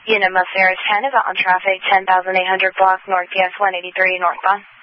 Unit Sierra 10 is on traffic 10,800 block north, gas 183 northbound.